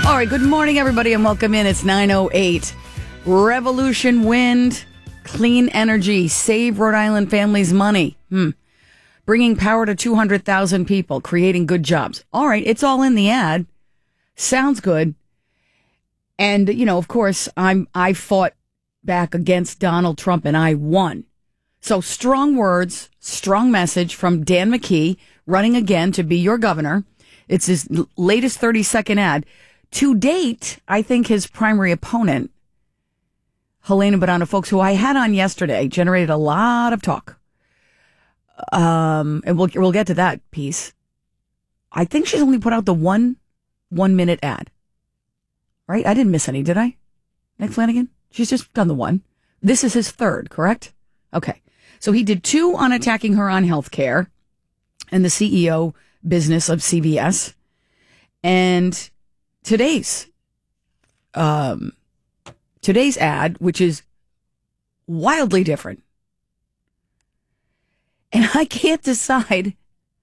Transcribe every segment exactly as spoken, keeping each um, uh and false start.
All right, good morning, everybody, and welcome in. It's nine oh eight. Revolution Wind, clean energy, save Rhode Island families money. Hmm. Bringing power to two hundred thousand people, creating good jobs. All right, it's all in the ad. Sounds good. And, you know, of course, I'm I fought back against Donald Trump, and I won. So strong words, strong message from Dan McKee, running again to be your governor. It's his latest thirty-second ad. To date, I think his primary opponent, Helena Bonanno Folks, who I had on yesterday, generated a lot of talk. Um, and we'll we'll get to that piece. I think she's only put out the one one minute ad. Right? I didn't miss any, did I? Nick Flanagan? She's just done the one. This is his third, correct? Okay. So he did two on attacking her on healthcare and the C E O business of C V S. And today's um today's ad, which is wildly different. And I can't decide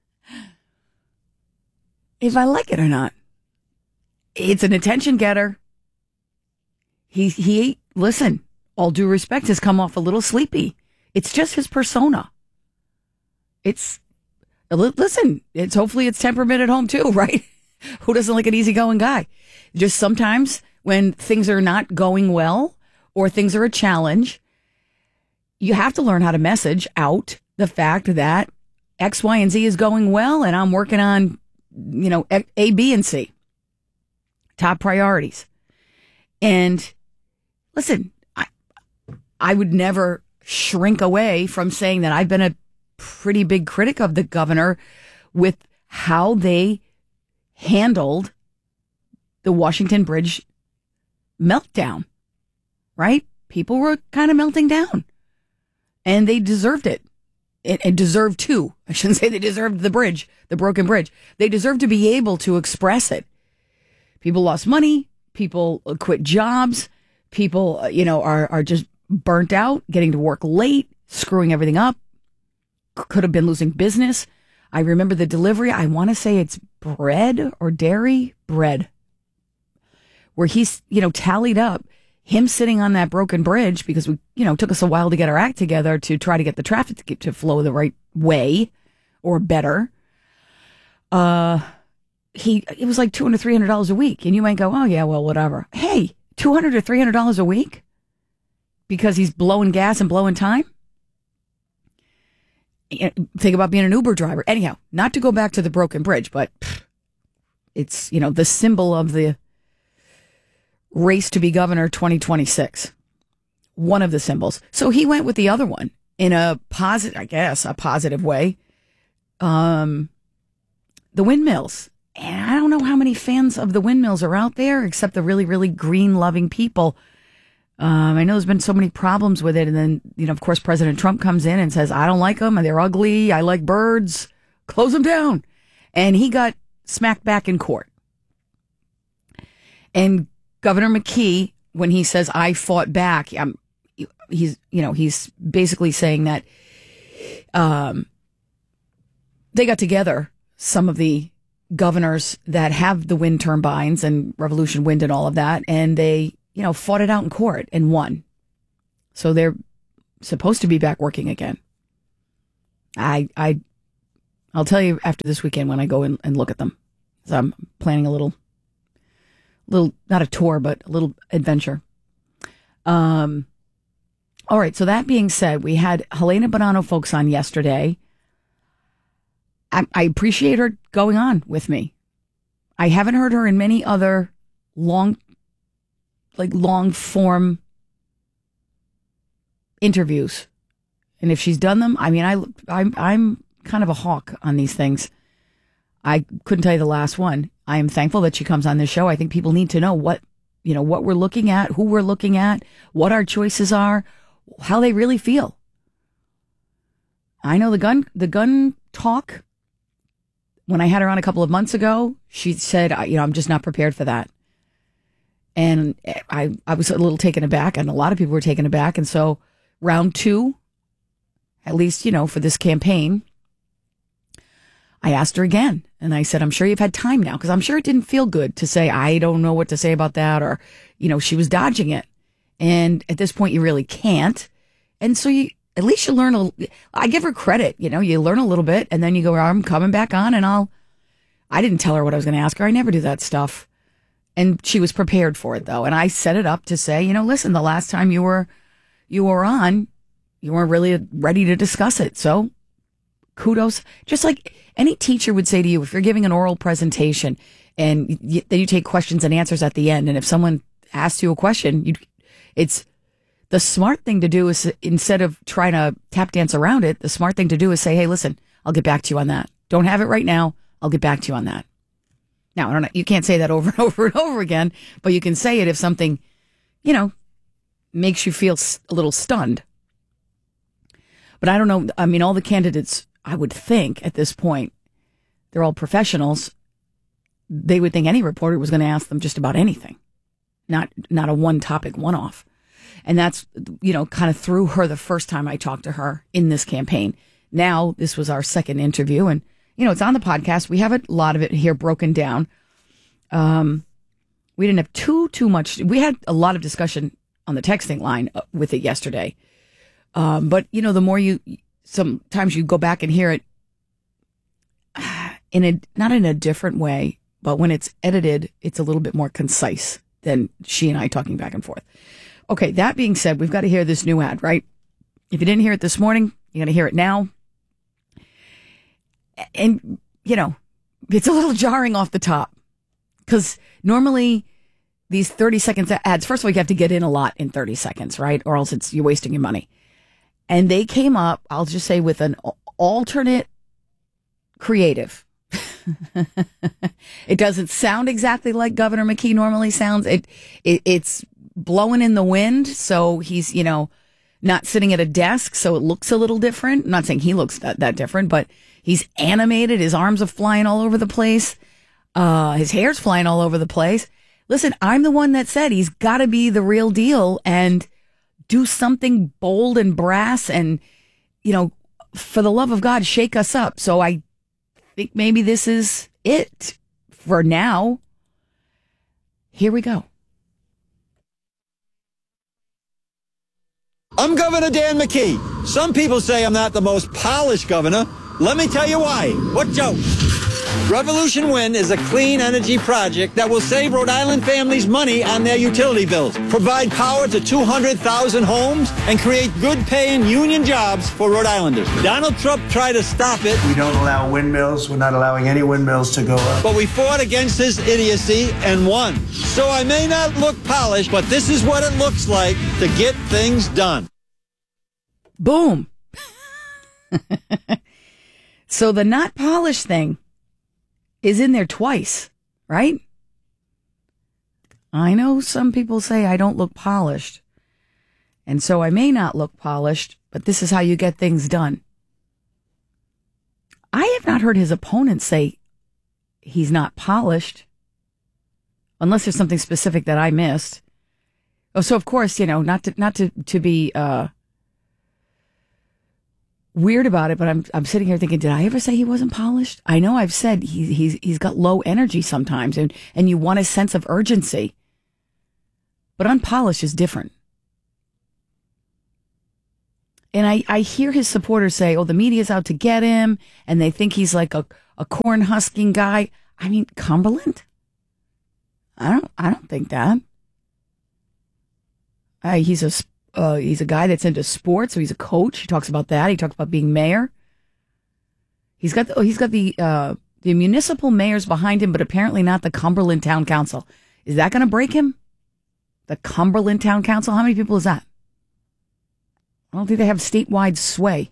if I like it or not. It's an attention getter. He, he, listen, all due respect, has come off a little sleepy. It's just his persona. It's, listen, it's hopefully it's temperament at home too, right? Who doesn't like an easygoing guy? Just sometimes when things are not going well or things are a challenge, you have to learn how to message out the fact that X, Y, and Z is going well, and I'm working on, you know, A, B, and C. Top priorities. And listen, I, I would never shrink away from saying that I've been a pretty big critic of the governor with how they handled the Washington Bridge meltdown, right? People were kind of melting down, and they deserved it. It, it deserved to. I shouldn't say they deserved the bridge, the broken bridge. They deserved to be able to express it. People lost money. People quit jobs. People, you know, are, are just burnt out, getting to work late, screwing everything up. Could have been losing business. I remember the delivery. I want to say it's bread or dairy bread, where he's, you know, tallied up him sitting on that broken bridge because we, you know, took us a while to get our act together to try to get the traffic to, get, to flow the right way or better. Uh, he, it was like two hundred dollars, three hundred dollars a week. And you might go, oh yeah, well, whatever. Hey, two hundred dollars or three hundred dollars a week because he's blowing gas and blowing time. Think about being an Uber driver. Anyhow, not to go back to the broken bridge, but it's, you know, the symbol of the race to be governor twenty twenty-six. One of the symbols. So he went with the other one in a positive, I guess, a positive way. Um, the windmills. And I don't know how many fans of the windmills are out there, except the really, really green loving people. Um, I know there's been so many problems with it. And then, you know, of course, President Trump comes in and says, I don't like them. They're ugly. I like birds. Close them down. And he got smacked back in court. And Governor McKee, when he says, I fought back, um, he's, you know, he's basically saying that um, they got together, some of the governors that have the wind turbines and Revolution Wind and all of that, and they, you know, fought it out in court and won. So they're supposed to be back working again. I, I, I'll tell you after this weekend when I go in and look at them. So I'm planning a little, little, not a tour, but a little adventure. Um, all right. So that being said, we had Helena Bonanno Folks on yesterday. I, I appreciate her going on with me. I haven't heard her in many other long like long form interviews. And if she's done them, I mean, I, I'm, I'm kind of a hawk on these things. I couldn't tell you the last one. I am thankful that she comes on this show. I think people need to know what, you know, what we're looking at, who we're looking at, what our choices are, how they really feel. I know the gun, the gun talk. When I had her on a couple of months ago, she said, you know, I'm just not prepared for that. And I, I was a little taken aback, and a lot of people were taken aback. And so round two, at least, you know, for this campaign, I asked her again, and I said, I'm sure you've had time now, because I'm sure it didn't feel good to say, I don't know what to say about that, or, you know, she was dodging it. And at this point, you really can't. And so you, at least you learn, a, I give her credit, you know, you learn a little bit, and then you go, I'm coming back on, and I'll, I didn't tell her what I was going to ask her. I never do that stuff. And she was prepared for it, though. And I set it up to say, you know, listen, the last time you were, you were on, you weren't really ready to discuss it. So kudos. Just like any teacher would say to you, if you're giving an oral presentation and you, then you take questions and answers at the end, and if someone asks you a question, you, it's the smart thing to do is, instead of trying to tap dance around it, the smart thing to do is say, hey, listen, I'll get back to you on that. Don't have it right now. I'll get back to you on that. Now, I don't know. You can't say that over and over and over again, but you can say it if something, you know, makes you feel a little stunned. But I don't know. I mean, all the candidates, I would think at this point, they're all professionals. They would think any reporter was going to ask them just about anything, not not a one topic one off. And that's, you know, kind of threw her the first time I talked to her in this campaign. Now, this was our second interview, and, you know, it's on the podcast. We have a lot of it here broken down. Um, we didn't have too, too much. We had a lot of discussion on the texting line with it yesterday. Um, but, you know, the more you, sometimes you go back and hear it in a, not in a different way, but when it's edited, it's a little bit more concise than she and I talking back and forth. Okay, that being said, we've got to hear this new ad, right? If you didn't hear it this morning, you're going to hear it now. And, you know, it's a little jarring off the top, because normally these thirty seconds ads, first of all, you have to get in a lot in thirty seconds, right? Or else it's, you're wasting your money. And they came up, I'll just say, with an alternate creative. It doesn't sound exactly like Governor McKee normally sounds. It, it it's blowing in the wind, so he's, you know, not sitting at a desk, so it looks a little different. I'm not saying he looks that, that different, but he's animated. His arms are flying all over the place. Uh, his hair's flying all over the place. Listen, I'm the one that said he's got to be the real deal and do something bold and brass and, you know, for the love of God, shake us up. So I think maybe this is it for now. Here we go. I'm Governor Dan McKee. Some people say I'm not the most polished governor. Let me tell you why. What joke? Revolution Wind is a clean energy project that will save Rhode Island families money on their utility bills, provide power to two hundred thousand homes, and create good-paying union jobs for Rhode Islanders. Donald Trump tried to stop it. We don't allow windmills. We're not allowing any windmills to go up. But we fought against his idiocy and won. So I may not look polished, but this is what it looks like to get things done. Boom. So the not polished thing is in there twice, right? I know some people say I don't look polished, and so I may not look polished, but this is how you get things done. I have not heard his opponents say he's not polished, unless there's something specific that I missed. Oh, so of course, you know, not to not to to be uh, weird about it, but I'm I'm sitting here thinking, did I ever say he wasn't polished? I know I've said he, he's he's got low energy sometimes, and, and you want a sense of urgency. But unpolished is different. And I, I hear his supporters say, oh, the media's out to get him, and they think he's like a, a corn husking guy. I mean, Cumberland? I don't I don't think that. Uh, he's a Uh, he's a guy that's into sports, so he's a coach. He talks about that. He talks about being mayor. He's got the, oh, he's got the uh, the municipal mayors behind him, but apparently not the Cumberland Town Council. Is that going to break him? The Cumberland Town Council? How many people is that? I don't think they have statewide sway.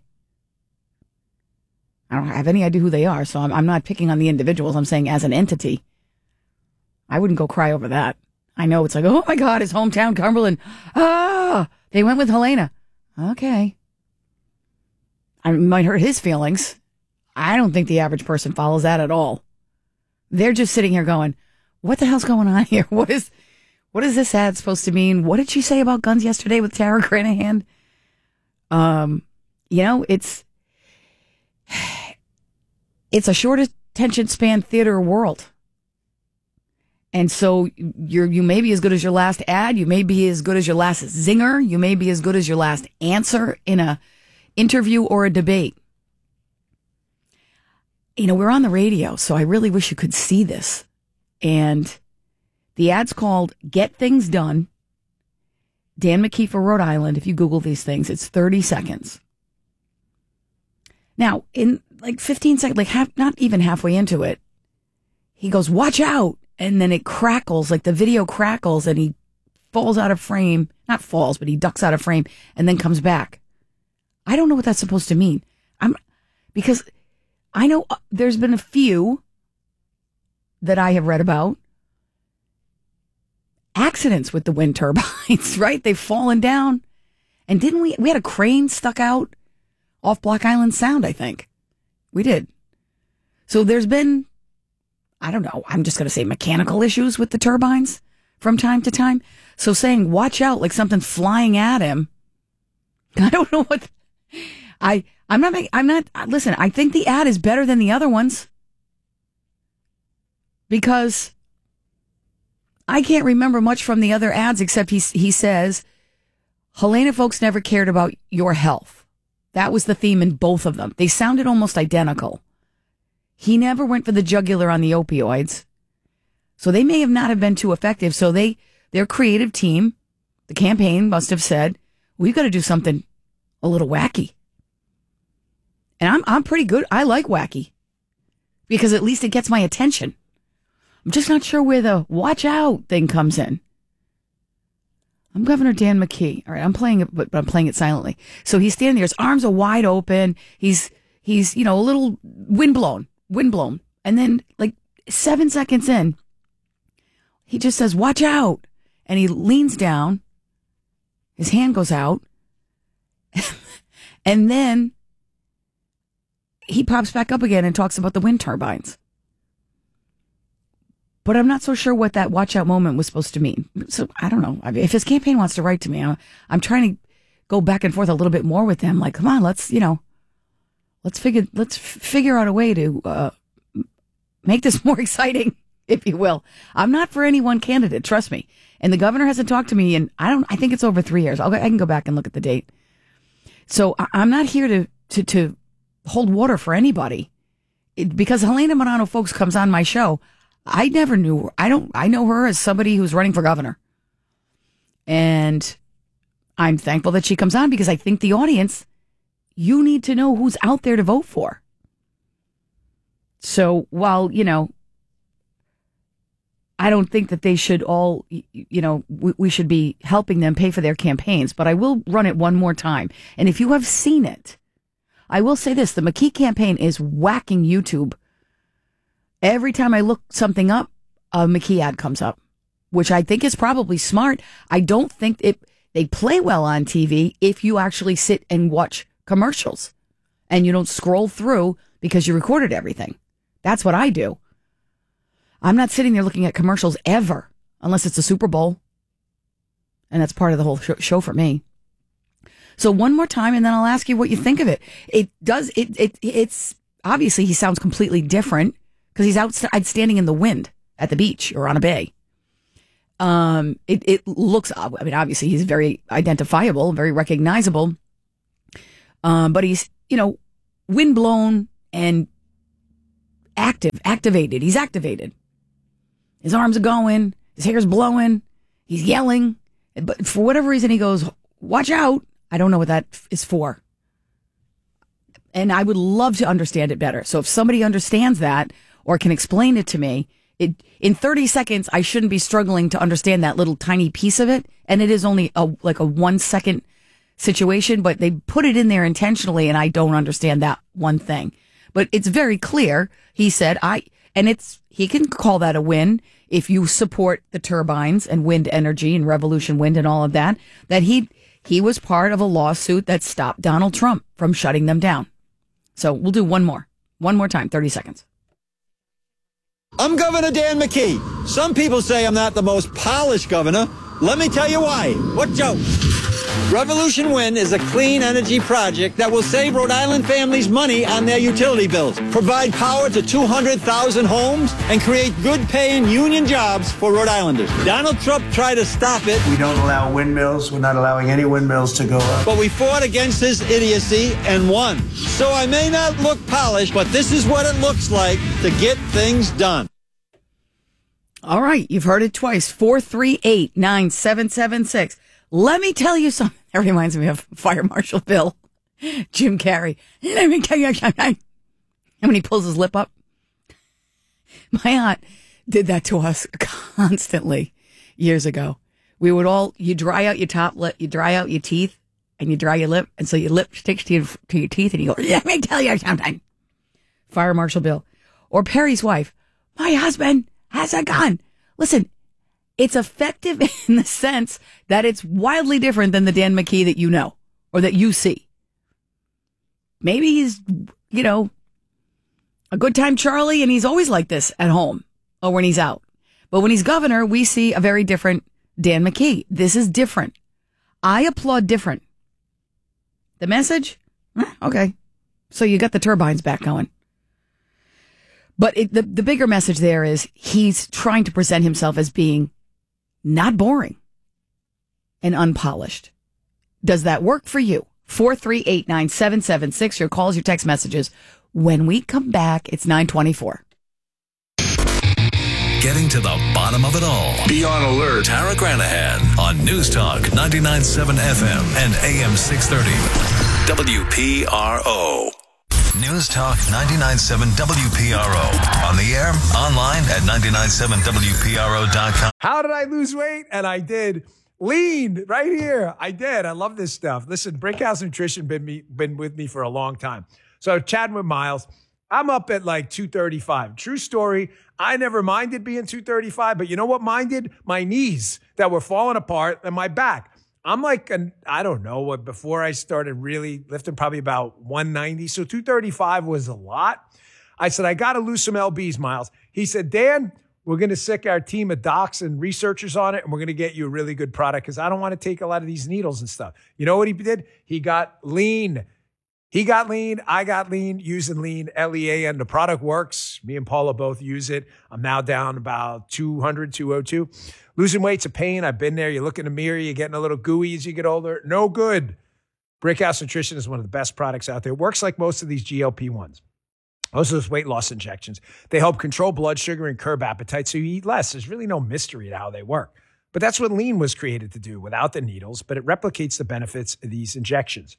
I don't have any idea who they are, so I'm, I'm not picking on the individuals. I'm saying as an entity. I wouldn't go cry over that. I know it's like, oh my God, his hometown, Cumberland. Ah, they went with Helena. Okay. I might hurt his feelings. I don't think the average person follows that at all. They're just sitting here going, what the hell's going on here? What is, what is this ad supposed to mean? What did she say about guns yesterday with Tara Granahan? Um, you know, it's, it's a short attention span theater world. And so you're, you may be as good as your last ad. You may be as good as your last zinger. You may be as good as your last answer in a interview or a debate. You know, we're on the radio, so I really wish you could see this. And the ad's called Get Things Done. Dan McKee for Rhode Island. If you Google these things, it's thirty seconds. Now, in like fifteen seconds, like half, not even halfway into it, he goes, watch out. And then it crackles, like the video crackles, and he falls out of frame. Not falls, but he ducks out of frame and then comes back. I don't know what that's supposed to mean. I'm because I know there's been a few that I have read about accidents with the wind turbines, right? They've fallen down. And didn't we? We had a crane stuck out off Block Island Sound, I think. We did. So there's been, I don't know, I'm just going to say mechanical issues with the turbines from time to time. So saying, watch out, like something's flying at him. I don't know what, I, I'm not, I'm not, listen, I think the ad is better than the other ones. Because I can't remember much from the other ads except he, he says, Helena folks never cared about your health. That was the theme in both of them. They sounded almost identical. He never went for the jugular on the opioids. So they may have not have been too effective. So they, their creative team, the campaign must have said, we've got to do something a little wacky. And I'm, I'm pretty good. I like wacky because at least it gets my attention. I'm just not sure where the watch out thing comes in. I'm Governor Dan McKee. All right, I'm playing it, but I'm playing it silently. So he's standing there. His arms are wide open. He's, he's, you know, a little windblown, windblown. And then like seven seconds in, he just says, watch out. And he leans down. His hand goes out. And then he pops back up again and talks about the wind turbines. But I'm not so sure what that watch out moment was supposed to mean. So I don't know. I mean, if his campaign wants to write to me, I'm, I'm trying to go back and forth a little bit more with them. Like, come on, let's, you know, let's figure, let's f- figure out a way to uh, make this more exciting, if you will. I'm not for any one candidate, trust me. And the governor hasn't talked to me, and I don't. I think it's over three years. I'll, I can go back and look at the date. So I, I'm not here to to to hold water for anybody, it, because Helena Morano folks comes on my show. I never knew her. I don't, I know her as somebody who's running for governor. And I'm thankful that she comes on because I think the audience, you need to know who's out there to vote for. So while, you know, I don't think that they should all, you know, we, we should be helping them pay for their campaigns, but I will run it one more time. And if you have seen it, I will say this, the McKee campaign is whacking YouTube. Every time I look something up, a McKee ad comes up, which I think is probably smart. I don't think it they play well on T V if you actually sit and watch commercials and you don't scroll through because you recorded everything. That's what I do. I'm not sitting there looking at commercials ever, unless it's a Super Bowl. And that's part of the whole sh- show for me. So one more time, and then I'll ask you what you think of it. It does, it, it, it's obviously he sounds completely different. Because he's outside standing in the wind at the beach or on a bay. Um, it, it looks, I mean, obviously he's very identifiable, very recognizable. Um, but he's, you know, windblown and active, activated. He's activated. His arms are going, his hair's blowing, he's yelling. But for whatever reason, he goes, watch out. I don't know what that is for. And I would love to understand it better. So if somebody understands that, or can explain it to me, it, in thirty seconds, I shouldn't be struggling to understand that little tiny piece of it. And it is only a, like a one second situation, but they put it in there intentionally and I don't understand that one thing. But it's very clear. He said, I, and it's, he can call that a win if you support the turbines and wind energy and Revolution Wind and all of that, that he, he was part of a lawsuit that stopped Donald Trump from shutting them down. So we'll do one more, one more time, thirty seconds. I'm Governor Dan McKee. Some people say I'm not the most polished governor. Let me tell you why. What joke? Revolution Wind is a clean energy project that will save Rhode Island families money on their utility bills, provide power to two hundred thousand homes, and create good-paying union jobs for Rhode Islanders. Donald Trump tried to stop it. We don't allow windmills. We're not allowing any windmills to go up. But we fought against his idiocy and won. So I may not look polished, but this is what it looks like to get things done. All right, you've heard it twice. four three eight, nine seven seven six. Let me tell you something. That reminds me of Fire Marshal Bill, Jim Carrey. Let me tell you something. And when he pulls his lip up. My aunt did that to us constantly years ago. We would all, you dry out your top lip, you dry out your teeth, and you dry your lip, and so your lip sticks to your, to your teeth, and you go, let me tell you something. Fire Marshal Bill. Or Perry's wife, my husband has a gun. Listen, it's effective in the sense that it's wildly different than the Dan McKee that you know or that you see. Maybe he's, you know, a good time Charlie and he's always like this at home or when he's out. But when he's governor, we see a very different Dan McKee. This is different. I applaud different. The message? Okay. So you got the turbines back going. But it, the, the bigger message there is he's trying to present himself as being not boring and unpolished. Does that work for you? four three eight, nine seven seven six. Your calls, your text messages. When we come back, it's nine twenty-four. Getting to the bottom of it all. Be on alert. Tara Granahan on News Talk ninety-nine point seven F M and A M six thirty. W P R O. News Talk ninety-nine point seven W P R O. On the air, online at nine nine seven W P R O dot com. How did I lose weight? And I did. Lean right here. I did. I love this stuff. Listen, Brickhouse Nutrition been me been with me for a long time. So chatting with Miles, I'm up at like two thirty-five. True story. I never minded being two thirty-five, but you know what minded? My knees that were falling apart and my back. I'm like, an, I don't know what, before I started really lifting, probably about one ninety. So two thirty-five was a lot. I said, I got to lose some L Bs, Miles. He said, Dan, we're going to sick our team of docs and researchers on it, and we're going to get you a really good product because I don't want to take a lot of these needles and stuff. You know what he did? He got lean. He got lean. I got lean using lean, L E A, and the product works. Me and Paula both use it. I'm now down about two hundred, two oh two. Losing weight's a pain. I've been there. You look in the mirror, you're getting a little gooey as you get older. No good. Brickhouse Nutrition is one of the best products out there. It works like most of these G L P ones. Most of those weight loss injections. They help control blood sugar and curb appetite so you eat less. There's really no mystery to how they work. But that's what lean was created to do without the needles, but it replicates the benefits of these injections.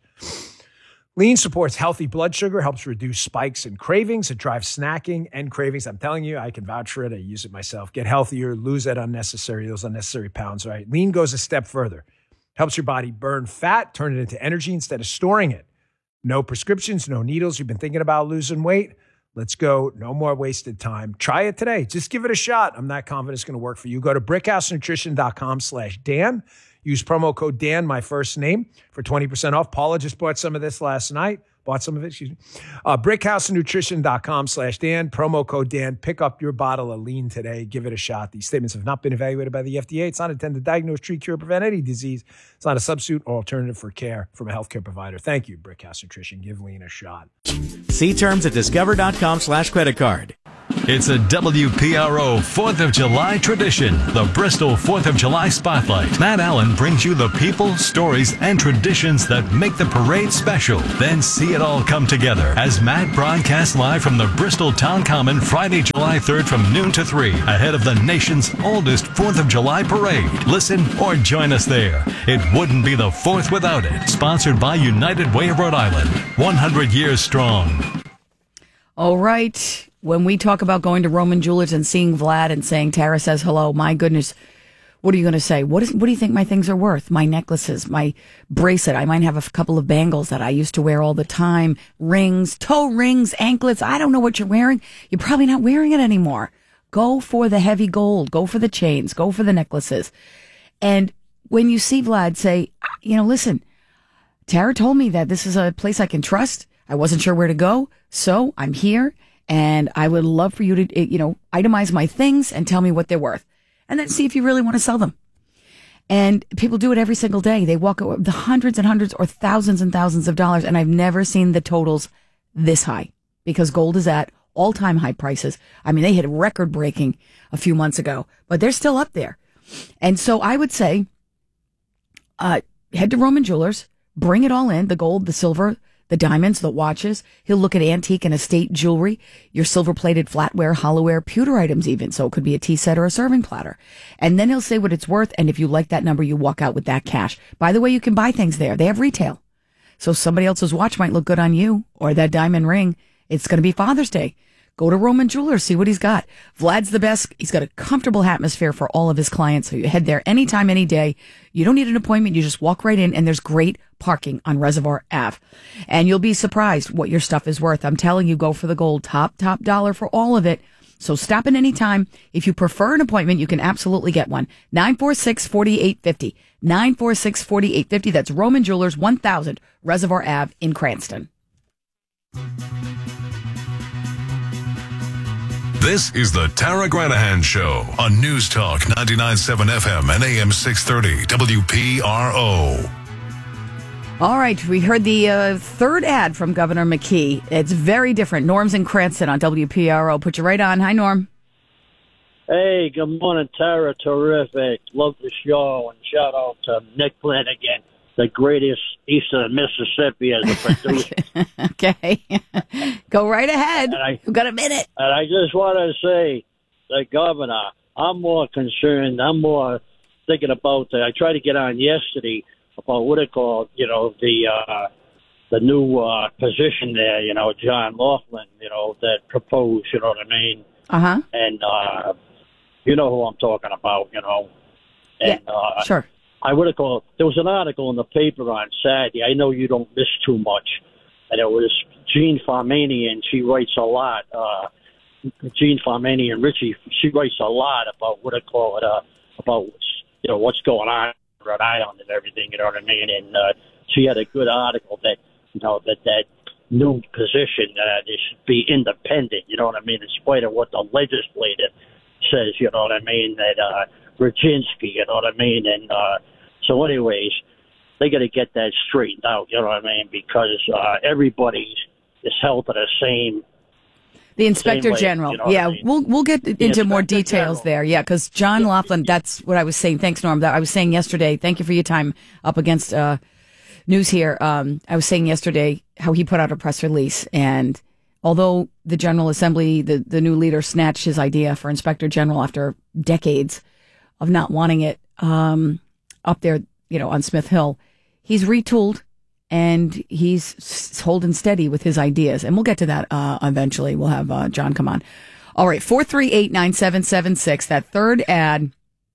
Lean supports healthy blood sugar, helps reduce spikes and cravings. It drives snacking and cravings. I'm telling you, I can vouch for it. I use it myself. Get healthier, lose that unnecessary, those unnecessary pounds, right? Lean goes a step further. Helps your body burn fat, turn it into energy instead of storing it. No prescriptions, no needles. You've been thinking about losing weight? Let's go. No more wasted time. Try it today. Just give it a shot. I'm not confident it's going to work for you. Go to brickhousenutrition.com slash Dan. Use promo code Dan, my first name, for twenty percent off. Paula just bought some of this last night. Bought some of it, excuse me. Uh, brickhousenutrition.com slash Dan. Promo code Dan. Pick up your bottle of lean today. Give it a shot. These statements have not been evaluated by the F D A. It's not intended to diagnose, treat, cure, prevent any disease. It's not a substitute or alternative for care from a healthcare provider. Thank you, Brickhouse Nutrition. Give lean a shot. See terms at discover.com slash credit card. It's a W P R O fourth of July tradition, the Bristol fourth of July Spotlight. Matt Allen brings you the people, stories, and traditions that make the parade special. Then see it all come together as Matt broadcasts live from the Bristol Town Common Friday, July third from noon to three, ahead of the nation's oldest fourth of July parade. Listen or join us there. It wouldn't be the fourth without it. Sponsored by United Way of Rhode Island, one hundred years strong. All right. When we talk about going to Roman Jewelers and seeing Vlad and saying Tara says hello, my goodness, what are you going to say? What is? What do you think my things are worth? My necklaces, my bracelet. I might have a couple of bangles that I used to wear all the time. Rings, toe rings, anklets. I don't know what you're wearing. You're probably not wearing it anymore. Go for the heavy gold. Go for the chains. Go for the necklaces. And when you see Vlad, say, you know, listen, Tara told me that this is a place I can trust. I wasn't sure where to go, so I'm here. And I would love for you to, you know, itemize my things and tell me what they're worth. And then see if you really want to sell them. And people do it every single day. They walk away with the hundreds and hundreds or thousands and thousands of dollars. And I've never seen the totals this high because gold is at all-time high prices. I mean, they hit record breaking a few months ago, but they're still up there. And so I would say, uh, head to Roman Jewelers, bring it all in, the gold, the silver, the diamonds, the watches. He'll look at antique and estate jewelry, your silver-plated flatware, hollowware, pewter items even. So it could be a tea set or a serving platter. And then he'll say what it's worth. And if you like that number, you walk out with that cash. By the way, you can buy things there. They have retail. So somebody else's watch might look good on you or that diamond ring. It's going to be Father's Day. Go to Roman Jewelers, see what he's got. Vlad's the best. He's got a comfortable atmosphere for all of his clients. So you head there anytime, any day. You don't need an appointment. You just walk right in, and there's great parking on Reservoir Avenue. And you'll be surprised what your stuff is worth. I'm telling you, go for the gold. Top, top dollar for all of it. So stop in any time. If you prefer an appointment, you can absolutely get one. nine four six, four eight five zero. nine four six, four eight five zero. That's Roman Jewelers, one thousand Reservoir Avenue in Cranston. This is the Tara Granahan Show on News Talk ninety-nine point seven F M and A M six thirty W P R O. All right, we heard the uh, third ad from Governor McKee. It's very different. Norm's in Cranston on W P R O. Put you right on. Hi, Norm. Hey, good morning, Tara. Terrific. Love the show. And shout out to Nick Flanagan, the greatest east of the Mississippi as a producer. Okay. Go right ahead. I, You've got a minute. And I just want to say, the governor, I'm more concerned. I'm more thinking about the, I tried to get on yesterday about what it called, you know, the uh, the new uh, position there, you know, John Laughlin, you know, that proposed, you know what I mean? Uh-huh. And uh, you know who I'm talking about, you know. And, yeah, uh, sure. I would have called. There was an article in the paper on Saturday. I know you don't miss too much, and it was Jean Farmanian. She writes a lot. Uh, Jean Farmanian Richie. She writes a lot about what I call it. Uh, about you know what's going on in Rhode Island and everything. You know what I mean? And uh, she had a good article that you know that that new position uh, they should be independent. You know what I mean? In spite of what the legislature says. You know what I mean? That. Uh, Brzezinski, you know what I mean? And uh, so anyways, they got to get that straightened out, you know what I mean? Because uh, everybody is held to the same. The Inspector way, General. you know yeah, I mean? we'll we'll get The into more Inspector details General. there. Yeah, because John Yeah. Laughlin, that's what I was saying. Thanks, Norm. That I was saying yesterday. Thank you for your time up against uh, news here. Um, I was saying yesterday how he put out a press release, and although the General Assembly, the, the new leader, snatched his idea for Inspector General after decades of not wanting it um, up there, you know, on Smith Hill, he's retooled and he's s- holding steady with his ideas. And we'll get to that uh, eventually. We'll have uh, John come on. All right, four three eight, nine seven seven six. That third ad,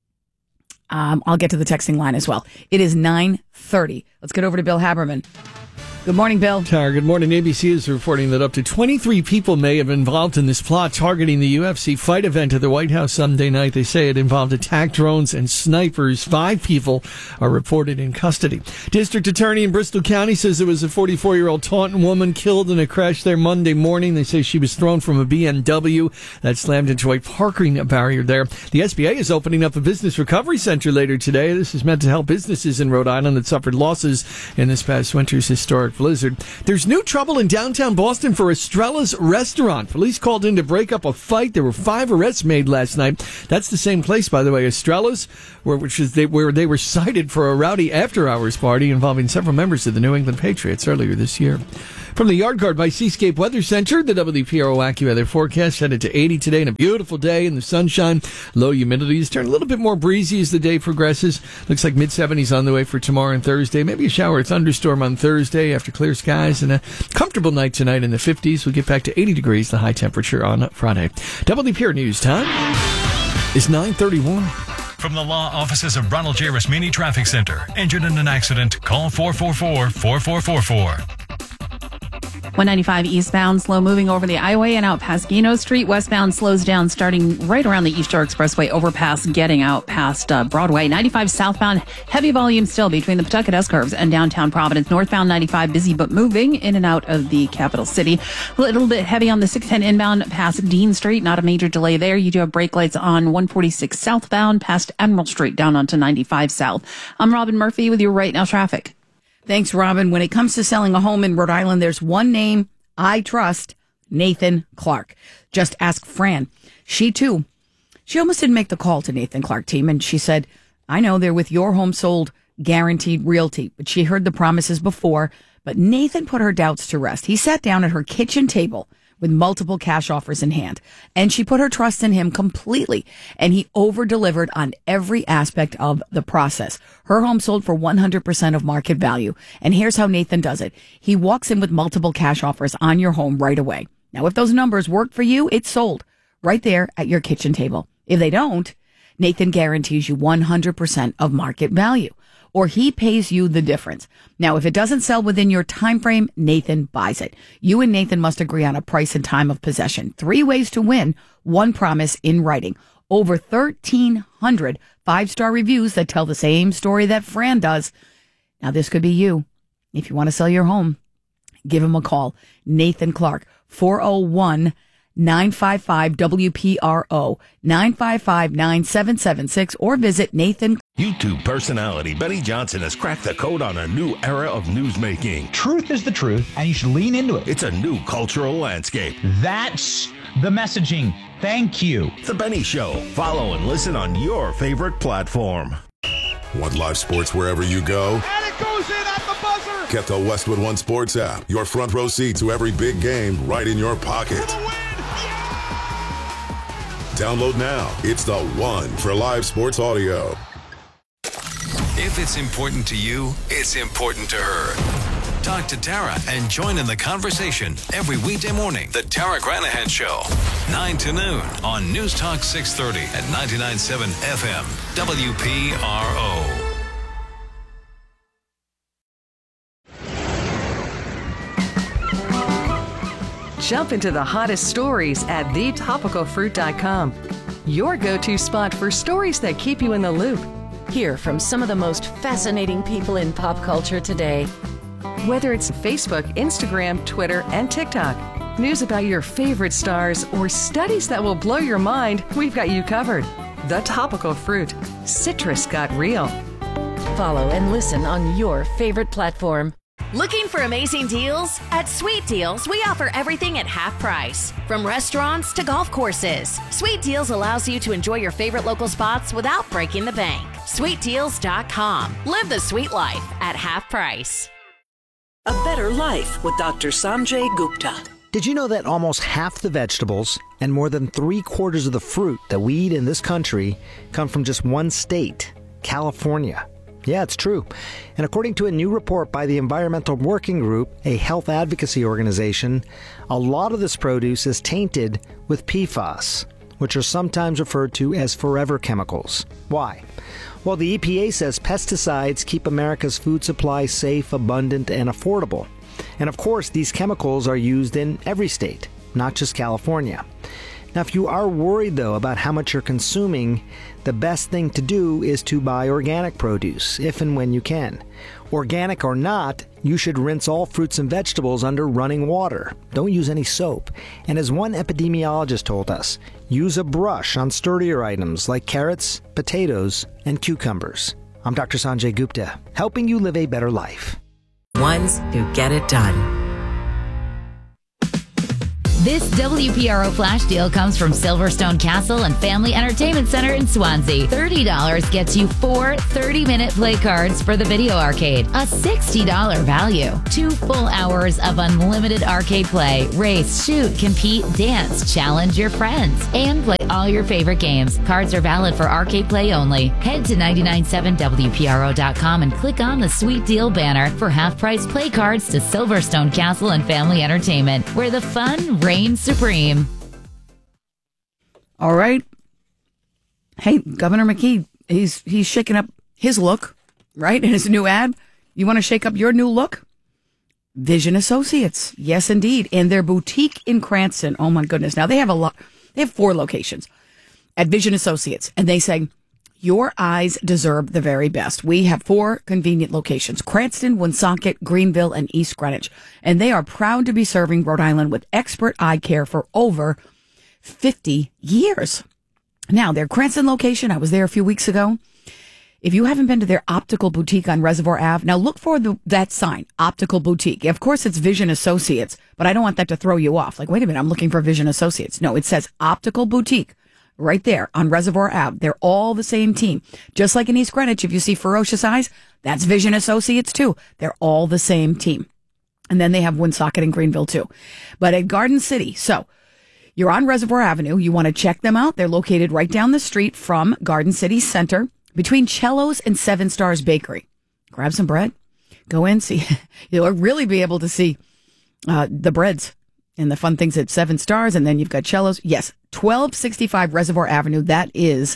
um, I'll get to the texting line as well. It is nine thirty. Let's get over to Bill Haberman. Good morning, Bill. Tara, good morning. A B C is reporting that up to twenty-three people may have been involved in this plot targeting the U F C fight event at the White House Sunday night. They say it involved attack drones and snipers. Five people are reported in custody. District Attorney in Bristol County says there was a forty-four-year-old Taunton woman killed in a crash there Monday morning. They say she was thrown from a B M W that slammed into a parking barrier there. The S B A is opening up a business recovery center later today. This is meant to help businesses in Rhode Island that suffered losses in this past winter's historic blizzard. There's new trouble in downtown Boston for Estrella's restaurant. Police called in to break up a fight. There were five arrests made last night. That's the same place, by the way, Estrella's, where, which is they, where they were cited for a rowdy after-hours party involving several members of the New England Patriots earlier this year. From the Yard Guard by Seascape Weather Center, the W P R O AccuWeather forecast headed to eighty today and a beautiful day in the sunshine. Low humidity has turned a little bit more breezy as the day progresses. Looks like mid-seventies on the way for tomorrow and Thursday. Maybe a shower or thunderstorm on Thursday after clear skies, and a comfortable night tonight in the fifties. We'll get back to eighty degrees, the high temperature on Friday. W P R News time is nine thirty-one. From the law offices of Ronald J. Rasmini Traffic Center. Injured in an accident? Call four four four, four four four four. one ninety-five eastbound, slow moving over the Iowa and out past Gino Street. Westbound slows down starting right around the East Shore Expressway overpass, getting out past uh, Broadway. ninety-five southbound, heavy volume still between the Pawtucket S-curves and downtown Providence. Northbound ninety-five, busy but moving in and out of the capital city. A little bit heavy on the six ten inbound past Dean Street. Not a major delay there. You do have brake lights on one forty-six southbound past Admiral Street down onto ninety-five south. I'm Robin Murphy with your Right Now traffic. Thanks, Robin. When it comes to selling a home in Rhode Island, there's one name I trust, Nathan Clark. Just ask Fran. She, too, she almost didn't make the call to Nathan Clark team, and she said, I know they're with Your Home Sold Guaranteed Realty, but she heard the promises before, but Nathan put her doubts to rest. He sat down at her kitchen table with multiple cash offers in hand, and she put her trust in him completely, and he over-delivered on every aspect of the process. Her home sold for one hundred percent of market value, and here's how Nathan does it. He walks in with multiple cash offers on your home right away. Now, if those numbers work for you, it's sold right there at your kitchen table. If they don't, Nathan guarantees you one hundred percent of market value, or he pays you the difference. Now, if it doesn't sell within your time frame, Nathan buys it. You and Nathan must agree on a price and time of possession. Three ways to win, one promise in writing. Over thirteen hundred five-star reviews that tell the same story that Fran does. Now, this could be you. If you want to sell your home, give him a call. Nathan Clark, four oh one, nine five five, W P R O, nine five five, nine seven seven six, or visit Nathan. YouTube personality Benny Johnson has cracked the code on a new era of newsmaking. Truth is the truth, and you should lean into it. It's a new cultural landscape. That's the messaging. Thank you. The Benny Show. Follow and listen on your favorite platform. Want live sports wherever you go? And it goes in at the buzzer. Get the Westwood One Sports app. Your front row seat to every big game right in your pocket. Download now. It's the one for live sports audio. If it's important to you, it's important to her. Talk to Tara and join in the conversation every weekday morning. The Tara Granahan Show, nine to noon on News Talk six thirty at ninety-nine point seven F M, W P R O. Jump into the hottest stories at the topical fruit dot com. Your go-to spot for stories that keep you in the loop. Hear from some of the most fascinating people in pop culture today. Whether it's Facebook, Instagram, Twitter, and TikTok, news about your favorite stars, or studies that will blow your mind, we've got you covered. The Topical Fruit. Citrus got real. Follow and listen on your favorite platform. Looking for amazing deals? At Sweet Deals, we offer everything at half price. From restaurants to golf courses, Sweet Deals allows you to enjoy your favorite local spots without breaking the bank. sweet deals dot com. Live the sweet life at half price. A better life with Doctor Sanjay Gupta. Did you know that almost half the vegetables and more than three quarters of the fruit that we eat in this country come from just one state, California? Yeah, it's true. And according to a new report by the Environmental Working Group, a health advocacy organization, a lot of this produce is tainted with P FAS, which are sometimes referred to as forever chemicals. Why? Well, the E P A says pesticides keep America's food supply safe, abundant, and affordable. And of course, these chemicals are used in every state, not just California. Now, if you are worried, though, about how much you're consuming, the best thing to do is to buy organic produce, if and when you can. Organic or not, you should rinse all fruits and vegetables under running water. Don't use any soap. And as one epidemiologist told us, use a brush on sturdier items like carrots, potatoes, and cucumbers. I'm Doctor Sanjay Gupta, helping you live a better life. Ones who get it done. This W P R O flash deal comes from Silverstone Castle and Family Entertainment Center in Swansea. thirty dollars gets you four thirty-minute play cards for the video arcade. A sixty dollars value. Two full hours of unlimited arcade play. Race, shoot, compete, dance, challenge your friends, and play all your favorite games. Cards are valid for arcade play only. Head to nine nine seven W P R O dot com and click on the Sweet Deal banner for half-price play cards to Silverstone Castle and Family Entertainment, where the fun reign supreme. All right. Hey, Governor McKee, he's he's shaking up his look, right? In his new ad. You want to shake up your new look? Vision Associates. Yes, indeed. And their boutique in Cranston. Oh my goodness. Now they have a lot, they have four locations at Vision Associates. And they say, your eyes deserve the very best. We have four convenient locations: Cranston, Woonsocket, Greenville, and East Greenwich. And they are proud to be serving Rhode Island with expert eye care for over fifty years. Now, their Cranston location, I was there a few weeks ago. If you haven't been to their optical boutique on Reservoir Avenue, now look for the, that sign, Optical Boutique. Of course, it's Vision Associates, but I don't want that to throw you off. Like, wait a minute, I'm looking for Vision Associates. No, it says Optical Boutique right there on Reservoir Avenue. They're all the same team. Just like in East Greenwich, if you see Ferocious Eyes, that's Vision Associates too. They're all the same team. And then they have Woonsocket and Greenville too. But at Garden City, so you're on Reservoir Avenue. You want to check them out. They're located right down the street from Garden City Center, between Cello's and Seven Stars Bakery. Grab some bread. Go in, see. You'll really be able to see uh, the breads and the fun things at Seven Stars. And then you've got Cello's. Yes, twelve sixty-five Reservoir Avenue. That is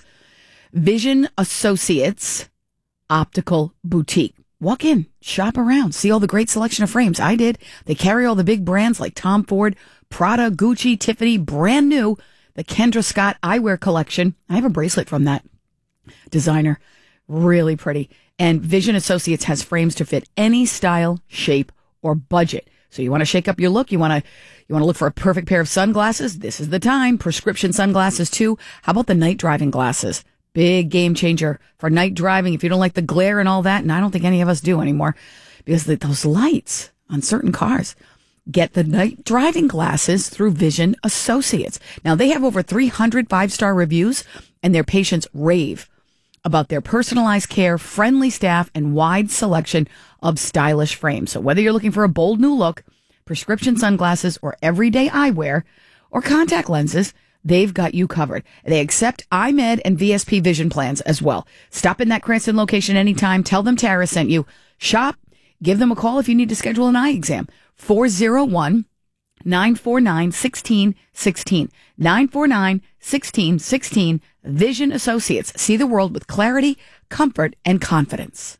Vision Associates Optical Boutique. Walk in, shop around, see all the great selection of frames. I did. They carry all the big brands like Tom Ford, Prada, Gucci, Tiffany, brand new. The Kendra Scott eyewear collection. I have a bracelet from that designer. Really pretty. And Vision Associates has frames to fit any style, shape, or budget. So you want to shake up your look? You want to you want to look for a perfect pair of sunglasses? This is the time. Prescription sunglasses too. How about the night driving glasses? Big game changer for night driving. If you don't like the glare and all that, and I don't think any of us do anymore, because the, those lights on certain cars. Get the night driving glasses through Vision Associates. Now, they have over three hundred five-star reviews, and their patients rave about their personalized care, friendly staff, and wide selection of stylish frames. So whether you're looking for a bold new look, prescription sunglasses, or everyday eyewear, or contact lenses, they've got you covered. They accept iMed and V S P vision plans as well. Stop in that Cranston location anytime. Tell them Tara sent you. Shop. Give them a call if you need to schedule an eye exam. four oh one, nine four nine, one six one six. nine four nine, one six one six. Vision Associates. See the world with clarity, comfort, and confidence.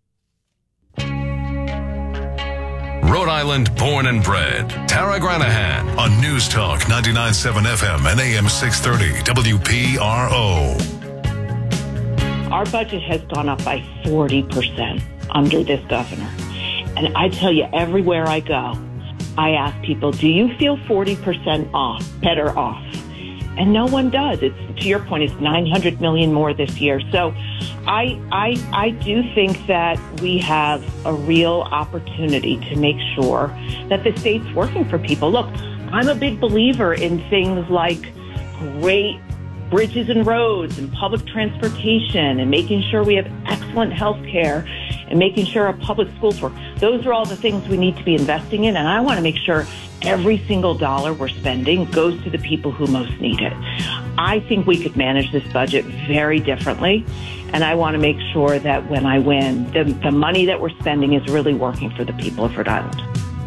Rhode Island born and bred. Tara Granahan on News Talk ninety-nine point seven F M and A M six thirty W P R O. Our budget has gone up by forty percent under this governor. And I tell you, everywhere I go, I ask people, do you feel forty percent off, better off? And no one does. It's, to your point, it's nine hundred million more this year. So I, I, I do think that we have a real opportunity to make sure that the state's working for people. Look, I'm a big believer in things like great bridges and roads and public transportation and making sure we have excellent health care and making sure our public schools work. Those are all the things we need to be investing in, and I want to make sure every single dollar we're spending goes to the people who most need it. I think we could manage this budget very differently, and I want to make sure that when I win, the, the money that we're spending is really working for the people of Rhode Island.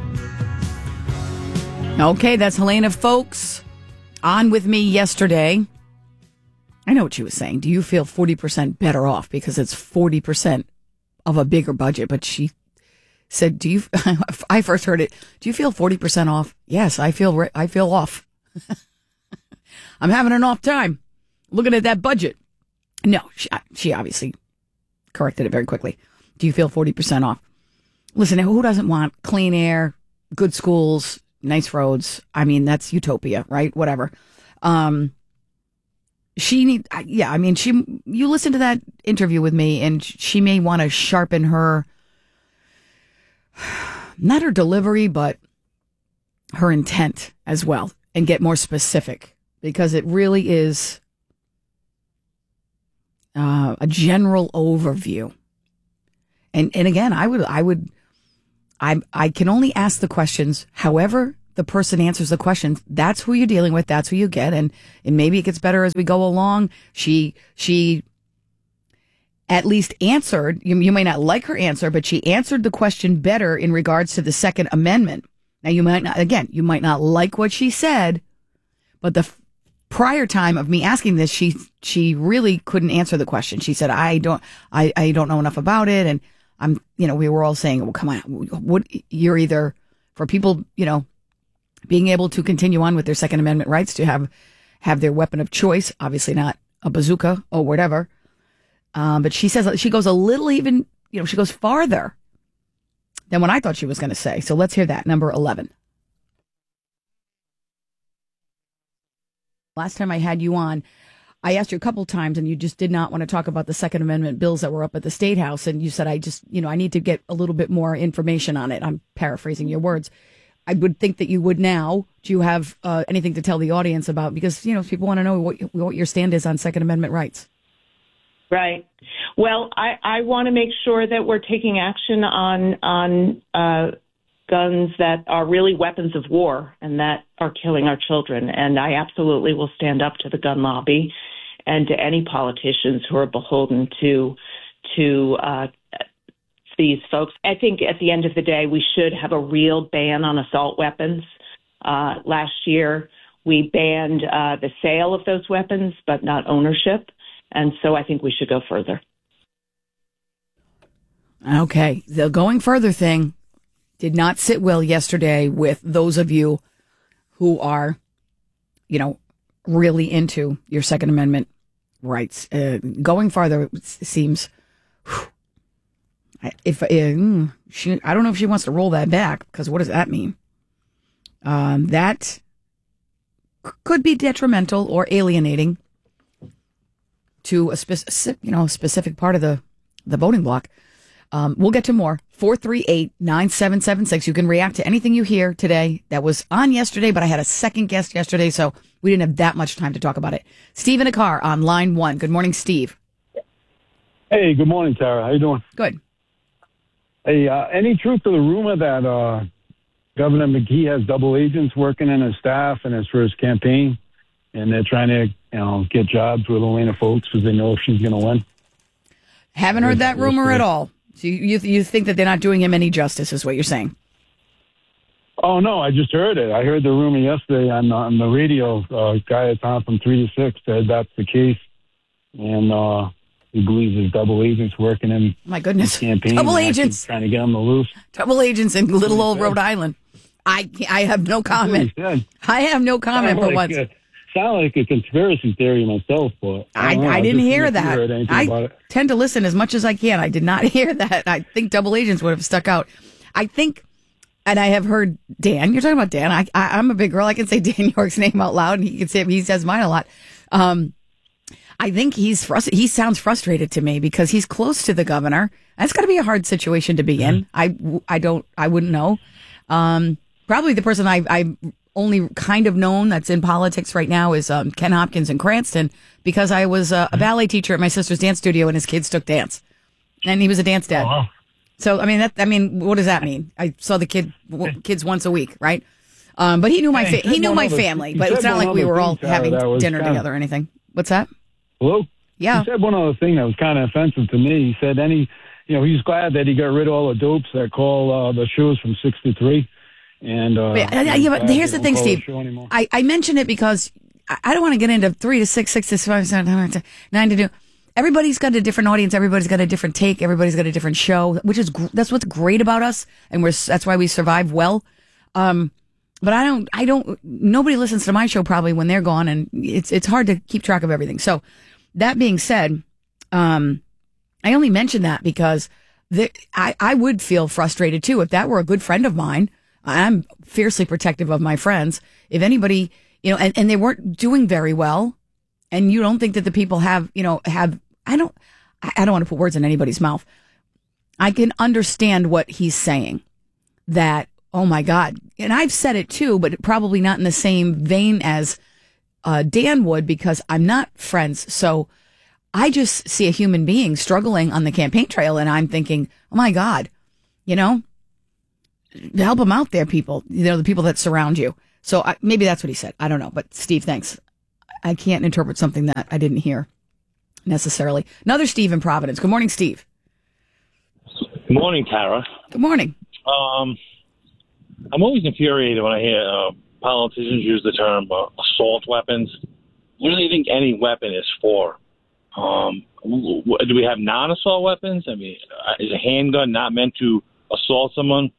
Okay, that's Helena Folks on with me yesterday. I know what she was saying. Do you feel forty percent better off because it's forty percent of a bigger budget? But she said, do you, I first heard it, do you feel forty percent off? Yes, I feel, I feel off. I'm having an off time looking at that budget. No, she, she obviously corrected it very quickly. Do you feel forty percent off? Listen, who doesn't want clean air, good schools, nice roads? I mean, that's utopia, right? Whatever. Um, She need, yeah, I mean, she, you listen to that interview with me and she may want to sharpen her, not her delivery, but her intent as well and get more specific, because it really is uh, a general overview. And, and again, I would, I would, I, I can only ask the questions however the person answers the questions. That's who you're dealing with. That's who you get. And, and maybe it gets better as we go along. She, she at least answered, you, you may not like her answer, but she answered the question better in regards to the Second Amendment. Now you might not, again, you might not like what she said, but the f- prior time of me asking this, she, she really couldn't answer the question. She said, I don't, I, I don't know enough about it. And I'm, you know, we were all saying, well, come on, what, you're either for people, you know, being able to continue on with their Second Amendment rights to have have their weapon of choice, obviously not a bazooka or whatever. Um, but she says she goes a little even, you know, she goes farther than what I thought she was going to say. So let's hear that. Number eleven. Last time I had you on, I asked you a couple times and you just did not want to talk about the Second Amendment bills that were up at the State House. And you said, I just, you know, I need to get a little bit more information on it. I'm paraphrasing your words. I would think that you would now. Do you have uh, anything to tell the audience about? Because, you know, people want to know what, what your stand is on Second Amendment rights. Right. Well, I, I want to make sure that we're taking action on on uh, guns that are really weapons of war and that are killing our children. And I absolutely will stand up to the gun lobby and to any politicians who are beholden to to uh, these folks. I think at the end of the day, we should have a real ban on assault weapons. Uh, last year, we banned uh, the sale of those weapons, but not ownership. And so I think we should go further. Okay. The going further thing did not sit well yesterday with those of you who are, you know, really into your Second Amendment rights. Uh, going farther seems, whew, if uh, she, I don't know if she wants to roll that back, because what does that mean? Um, that could be detrimental or alienating to a specific, you know, specific part of the, the voting block. Um, we'll get to more. four three eight, nine seven seven six. You can react to anything you hear today that was on yesterday, but I had a second guest yesterday, so we didn't have that much time to talk about it. Steve in a car on line one. Good morning, Steve. Hey, good morning, Tara. How you doing? Good. Hey, uh, any truth to the rumor that uh, Governor McGee has double agents working in his staff and it's for his campaign, and they're trying to, you know, get jobs with Elena Folks because they know she's going to win? Haven't heard that rumor at all. So you, you you think that they're not doing him any justice, is what you're saying? Oh no, I just heard it. I heard the rumor yesterday on on the radio. Uh, guy that's on from three to six said that's the case, and uh, he believes there's double agents working in my goodness his campaign. Double agents trying to get him to lose. Double agents in little old Rhode Island. I I have no comment. I have no comment for once. Sound like a conspiracy theory myself, but I, I, know, I didn't hear that. Heard I about it. tend to listen as much as I can. I did not hear that. I think double agents would have stuck out. I think, and I have heard Dan. You're talking about Dan. I, I I'm a big girl. I can say Dan York's name out loud, and he can say he says mine a lot. Um, I think he's frust- He sounds frustrated to me because he's close to the governor. That's got to be a hard situation to be in. I I don't. I wouldn't know. Um, probably the person I I. only kind of known that's in politics right now is um, Ken Hopkins in Cranston, because I was uh, a ballet teacher at my sister's dance studio and his kids took dance, and he was a dance dad. Oh, wow. So I mean that I mean what does that mean? I saw the kid w- kids once a week, right? Um, but he knew my fa- he, he knew my other, family, but it's not like we were all having dinner together or anything. What's that? Hello? Yeah. He said one other thing that was kind of offensive to me. He said any, you know, he's glad that he got rid of all the dopes that call uh, the shows from six to three. And uh, yeah, yeah, yeah, but here's the thing, Steve. I, I mention it because I, I don't want to get into three to six, six to five, seven, to nine to do. Everybody's got a different audience. Everybody's got a different take. Everybody's got a different show, which is that's what's great about us, and we're that's why we survive well. Um, but I don't, I don't. Nobody listens to my show probably when they're gone, and it's it's hard to keep track of everything. So that being said, um, I only mention that because the, I I would feel frustrated too if that were a good friend of mine. I'm fiercely protective of my friends. If anybody, you know, and, and they weren't doing very well, and you don't think that the people have, you know, have, I don't, I don't want to put words in anybody's mouth. I can understand what he's saying that, oh my God. And I've said it too, but probably not in the same vein as uh, Dan would, because I'm not friends. So I just see a human being struggling on the campaign trail, and I'm thinking, oh my God, you know, help them out there, people, you know, the people that surround you. So I, maybe that's what he said. I don't know. But Steve, thanks. I can't interpret something that I didn't hear necessarily. Another Steve in Providence. Good morning, Steve. Good morning, Tara. Good morning. Um, I'm always infuriated when I hear uh, politicians use the term uh, assault weapons. What do they think any weapon is for? Um, do we have non-assault weapons? I mean, is a handgun not meant to assault someone?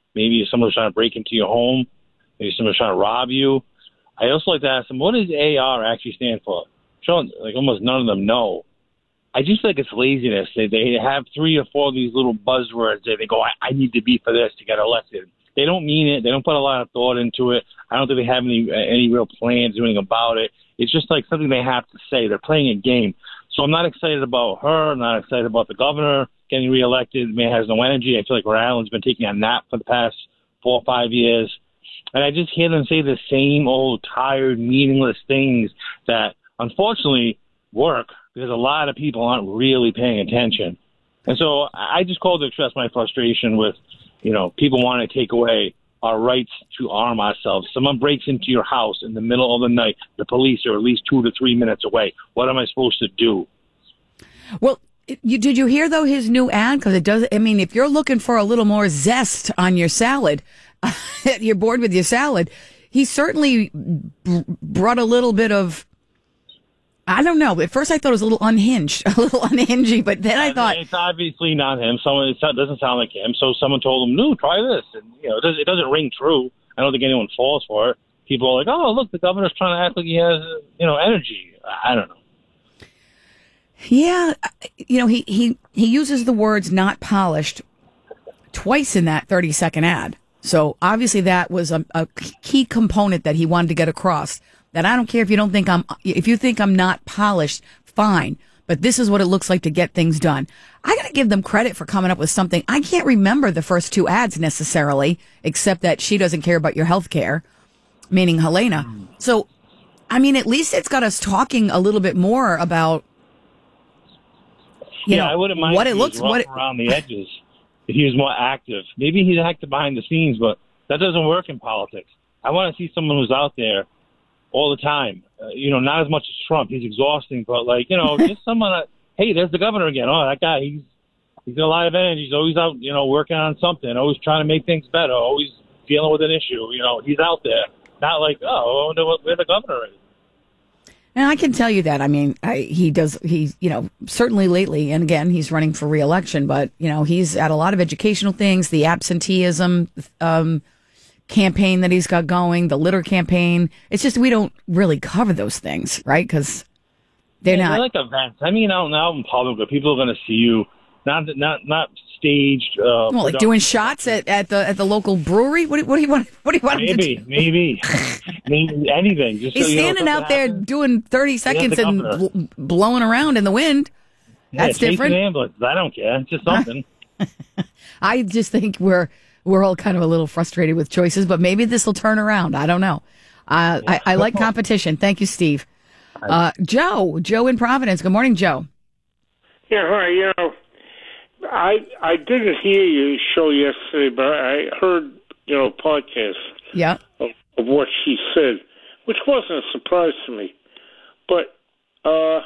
Maybe if someone's trying to break into your home, maybe someone's trying to rob you. I also like to ask them, what does A R actually stand for? Sure, like almost none of them know. I just feel like it's laziness. They they have three or four of these little buzzwords that they go, I, I need to be for this to get elected. They don't mean it. They don't put a lot of thought into it. I don't think they have any any real plans doing about it. It's just like something they have to say. They're playing a game. So I'm not excited about her. I'm not excited about the governor getting reelected. The man has no energy. I feel like Rhode Island's been taking a nap for the past four or five years. And I just hear them say the same old tired, meaningless things that unfortunately work because a lot of people aren't really paying attention. And so I just called to express my frustration with, you know, people wanting to take away our rights to arm ourselves. Someone breaks into your house in the middle of the night. The police are at least two to three minutes away. What am I supposed to do? Well, you, did you hear, though, his new ad? Because it does, I mean, if you're looking for a little more zest on your salad, you're bored with your salad, he certainly b- brought a little bit of, I don't know. At first I thought it was a little unhinged, a little unhingy, but then I, I thought... Mean, it's obviously not him. Someone, it doesn't sound like him. So someone told him, no, try this. And, you know, it doesn't, it doesn't ring true. I don't think anyone falls for it. People are like, oh, look, the governor's trying to act like he has, you know, energy. I don't know. Yeah. You know, he, he, he uses the words not polished twice in that thirty-second ad. So obviously that was a, a key component that he wanted to get across. That I don't care if you don't think I'm, if you think I'm not polished, fine. But this is what it looks like to get things done. I got to give them credit for coming up with something. I can't remember the first two ads necessarily, except that she doesn't care about your health care, meaning Helena. So, I mean, at least it's got us talking a little bit more about, you yeah, know, I wouldn't mind what if it he looks, was what it, around the edges. If he was more active, maybe he's active behind the scenes, but that doesn't work in politics. I want to see someone who's out there all the time. Uh, you know, not as much as Trump. He's exhausting, but like, you know, just someone, uh, hey, there's the governor again. Oh, that guy, he's he's got a lot of energy. He's always out, you know, working on something, always trying to make things better, always dealing with an issue. You know, he's out there. Not like, oh, I wonder what, where the governor is. And I can tell you that. I mean, I, he does, he, you know, certainly lately, and again, he's running for re-election, but, you know, he's at a lot of educational things, the absenteeism um, campaign that he's got going, the litter campaign. It's just we don't really cover those things, right? Because they're yeah, not. They're like events. I mean, out, out in public, where people are going to see you, not not not staged. Uh, well, like doing shots at, at the at the local brewery. What do, what do you want? What do you want? Maybe, to do? maybe, maybe anything. Just he's so, you standing know, out there happens. doing thirty seconds and bl- blowing around in the wind. Yeah, That's different. An ambulance. I don't care. It's just something. I just think we're we're all kind of a little frustrated with choices, but maybe this will turn around. I don't know. Uh, I, I like competition. Thank you, Steve. Uh, Joe, Joe in Providence. Good morning, Joe. Yeah, hi. You know, I I didn't hear your show yesterday, but I heard you know a podcast. Yeah. Of, of what she said, which wasn't a surprise to me. But uh,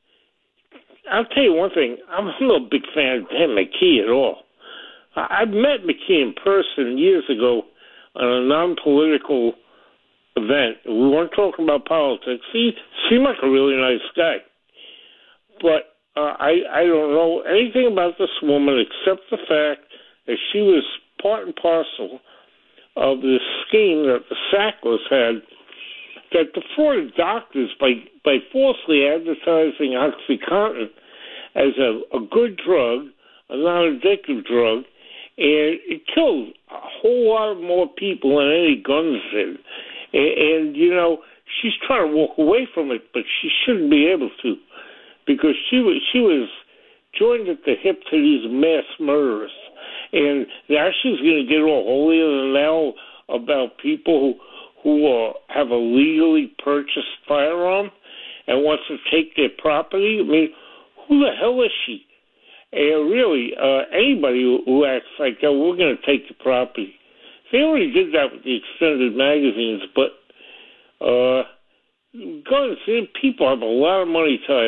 I'll tell you one thing: I'm no big fan of Dan McKee at all. I, I've met McKee in person years ago on a non-political event. We weren't talking about politics. He seemed like a really nice guy, but. Uh, I, I don't know anything about this woman except the fact that she was part and parcel of this scheme that the Sacklers had that defrauded doctors by, by falsely advertising OxyContin as a, a good drug, a non-addictive drug, and it killed a whole lot more people than any guns did. And, and, you know, she's trying to walk away from it, but she shouldn't be able to. Because she was she was joined at the hip to these mass murderers, and now she's going to get all holier than thou about people who who uh, have a legally purchased firearm and wants to take their property. I mean, who the hell is she? And really, uh, anybody who, who acts like that, we're going to take the property. They already did that with the extended magazines, but uh, guns, people have a lot of money tied